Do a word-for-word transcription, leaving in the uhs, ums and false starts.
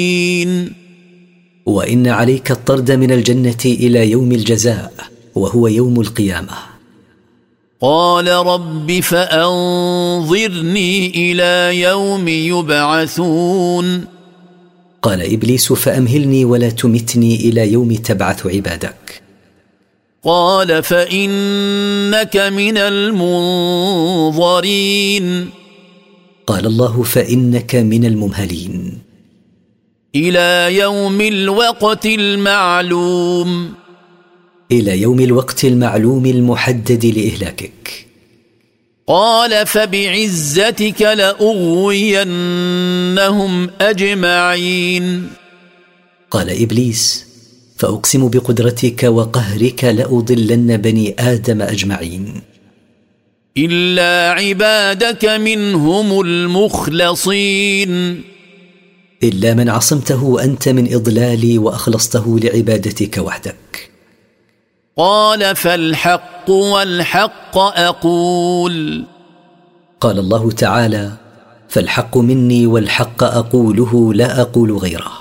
وإن عليك الطرد من الجنة إلى يوم الجزاء وهو يوم القيامة. قال رب فأنظرني إلى يوم يبعثون. قال إبليس فأمهلني ولا تمتني إلى يوم تبعث عبادك. قال فإنك من المنظرين. قال الله فإنك من الممهلين إلى يوم الوقت المعلوم. إلى يوم الوقت المعلوم المحدد لإهلاكك. قال فبعزتك لأغوينهم أجمعين. قال إبليس فأقسم بقدرتك وقهرك لأضلن بني آدم أجمعين إلا عبادك منهم المخلصين. إلا من عصمته أنت من إضلالي وأخلصته لعبادتك وحدك. قال فالحق والحق أقول. قال الله تعالى فالحق مني والحق أقوله لا أقول غيره.